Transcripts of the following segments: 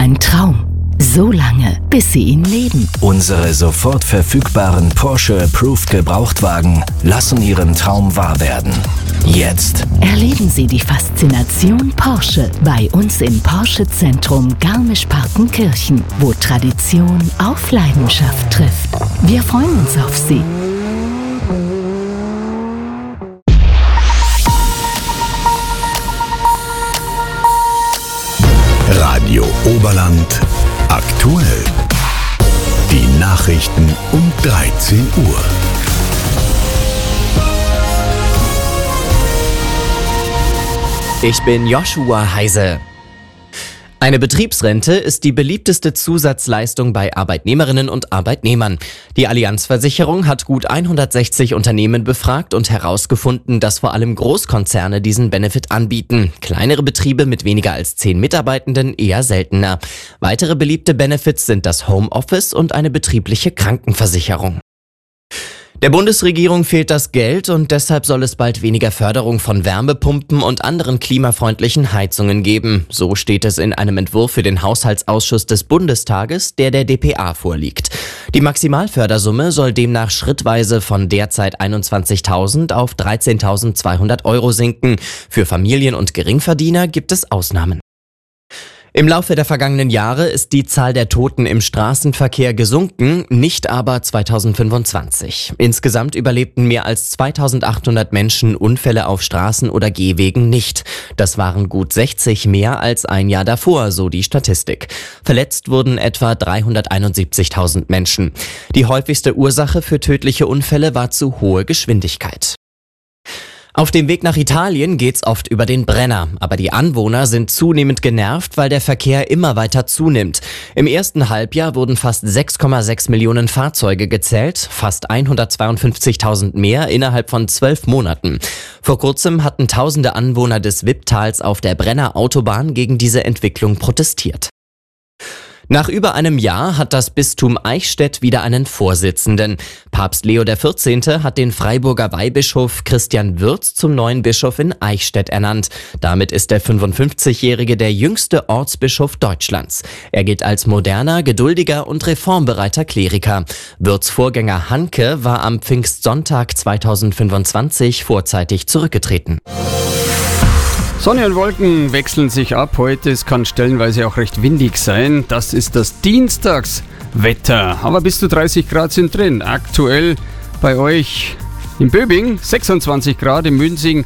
ein Traum. So lange, bis Sie ihn leben. Unsere sofort verfügbaren Porsche Approved Gebrauchtwagen lassen Ihren Traum wahr werden. Jetzt Erleben Sie die Faszination Porsche bei uns im Porsche Zentrum Garmisch-Partenkirchen, wo Tradition auf Leidenschaft trifft. Wir freuen uns auf Sie. Radio Oberland aktuell. Die Nachrichten um 13 Uhr. Ich bin Joshua Heise. Eine Betriebsrente ist die beliebteste Zusatzleistung bei Arbeitnehmerinnen und Arbeitnehmern. Die Allianz-Versicherung hat gut 160 Unternehmen befragt und herausgefunden, dass vor allem Großkonzerne diesen Benefit anbieten. Kleinere Betriebe mit weniger als 10 Mitarbeitenden eher seltener. Weitere beliebte Benefits sind das Homeoffice und eine betriebliche Krankenversicherung. Der Bundesregierung fehlt das Geld und deshalb soll es bald weniger Förderung von Wärmepumpen und anderen klimafreundlichen Heizungen geben. So steht es in einem Entwurf für den Haushaltsausschuss des Bundestages, der dpa vorliegt. Die Maximalfördersumme soll demnach schrittweise von derzeit 21.000 auf 13.200 € sinken. Für Familien und Geringverdiener gibt es Ausnahmen. Im Laufe der vergangenen Jahre ist die Zahl der Toten im Straßenverkehr gesunken, nicht aber 2025. Insgesamt überlebten mehr als 2.800 Menschen Unfälle auf Straßen oder Gehwegen nicht. Das waren gut 60 mehr als ein Jahr davor, so die Statistik. Verletzt wurden etwa 371.000 Menschen. Die häufigste Ursache für tödliche Unfälle war zu hohe Geschwindigkeit. Auf dem Weg nach Italien geht's oft über den Brenner, aber die Anwohner sind zunehmend genervt, weil der Verkehr immer weiter zunimmt. Im ersten Halbjahr wurden fast 6,6 Millionen Fahrzeuge gezählt, fast 152.000 mehr innerhalb von 12 Monaten. Vor kurzem hatten tausende Anwohner des Wipptals auf der Brenner Autobahn gegen diese Entwicklung protestiert. Nach über einem Jahr hat das Bistum Eichstätt wieder einen Vorsitzenden. Papst Leo XIV. Hat den Freiburger Weihbischof Christian Würz zum neuen Bischof in Eichstätt ernannt. Damit ist der 55-Jährige der jüngste Ortsbischof Deutschlands. Er gilt als moderner, geduldiger und reformbereiter Kleriker. Würz' Vorgänger Hanke war am Pfingstsonntag 2025 vorzeitig zurückgetreten. Sonne und Wolken wechseln sich ab heute. Es kann stellenweise auch recht windig sein. Das ist das Dienstagswetter. Aber bis zu 30 Grad sind drin. Aktuell bei euch in Böbing 26 Grad, in Münsing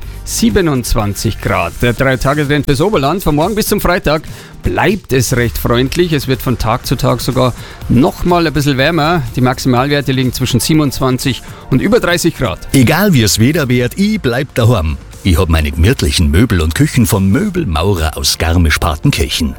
27 Grad. Der 3-Tage-Trend bis Oberland. Von morgen bis zum Freitag bleibt es recht freundlich. Es wird von Tag zu Tag sogar nochmal ein bisschen wärmer. Die Maximalwerte liegen zwischen 27 und über 30 Grad. Egal wie es Wetter wird, ich bleib daheim. Ich hab meine gemütlichen Möbel und Küchen von Möbelmaurer aus Garmisch-Partenkirchen.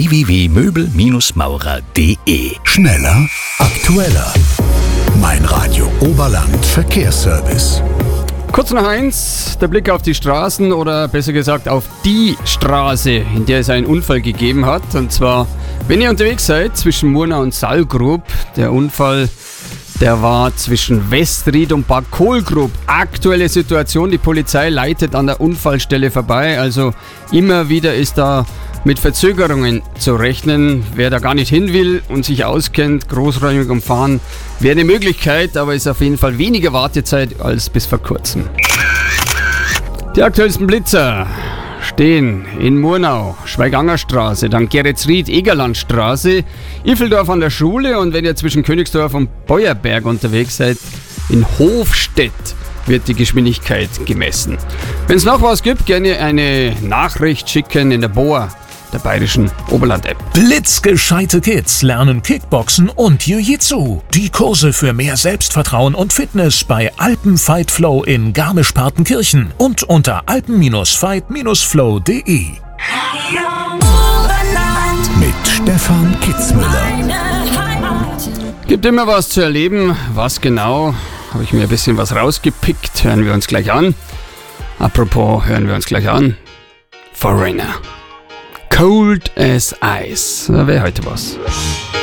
www.möbel-maurer.de. Schneller, aktueller. Mein Radio Oberland Verkehrsservice. Kurz nach 1, der Blick auf die Straßen oder besser gesagt auf die Straße, in der es einen Unfall gegeben hat. Und zwar, wenn ihr unterwegs seid zwischen Murnau und Saalgrub, der Unfall, der war zwischen Westried und Bad Kohlgrub. Aktuelle Situation, die Polizei leitet an der Unfallstelle vorbei. Also immer wieder ist da mit Verzögerungen zu rechnen. Wer da gar nicht hin will und sich auskennt, großräumig umfahren, wäre eine Möglichkeit, aber ist auf jeden Fall weniger Wartezeit als bis vor kurzem. Die aktuellsten Blitzer stehen in Murnau, Schweigangerstraße, dann Geretsried, Egerlandstraße, Iffeldorf an der Schule und wenn ihr zwischen Königsdorf und Beuerberg unterwegs seid, in Hofstedt wird die Geschwindigkeit gemessen. Wenn es noch was gibt, gerne eine Nachricht schicken in der BOA, der bayerischen Oberland-App. Blitzgescheite Kids lernen Kickboxen und Jiu-Jitsu. Die Kurse für mehr Selbstvertrauen und Fitness bei Alpenfight Flow in Garmisch-Partenkirchen und unter alpen-fight-flow.de. Mit Stefan Kitzmüller. Gibt immer was zu erleben. Was genau? Habe ich mir ein bisschen was rausgepickt. Hören wir uns gleich an. Apropos, hören wir uns gleich an. Foreigner. Cold as Ice. Da wäre heute was.